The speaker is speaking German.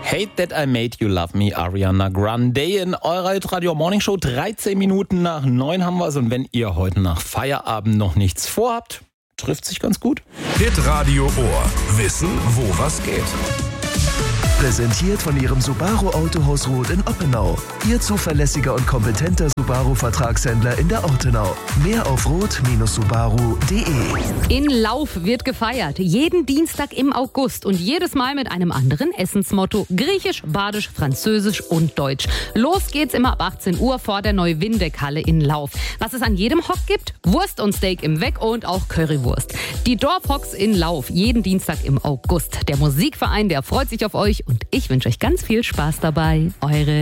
Hate That I Made You Love Me, Ariana Grande in eurer Hit-Radio Morning Show. 13 Minuten nach 9 haben wir es. Und wenn ihr heute nach Feierabend noch nichts vorhabt, trifft sich ganz gut. Hit-Radio Ohr. Wissen, wo was geht. Präsentiert von Ihrem Subaru Autohaus Roth in Oppenau. Ihr zuverlässiger und kompetenter Subaru-Vertragshändler in der Ortenau. Mehr auf roth-subaru.de. In Lauf wird gefeiert. Jeden Dienstag im August und jedes Mal mit einem anderen Essensmotto. Griechisch, Badisch, Französisch und Deutsch. Los geht's immer ab 18 Uhr vor der Neu-Windeck-Halle in Lauf. Was es an jedem Hock gibt? Wurst und Steak im Weck und auch Currywurst. Die Dorfhocks in Lauf, jeden Dienstag im August. Der Musikverein, der freut sich auf euch und ich wünsche euch ganz viel Spaß dabei. Eure